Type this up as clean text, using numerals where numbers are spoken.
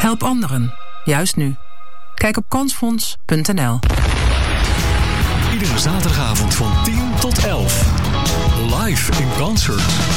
Help anderen, juist nu. Kijk op kansfonds.nl. Iedere zaterdagavond van 10 tot 11. Live in concert.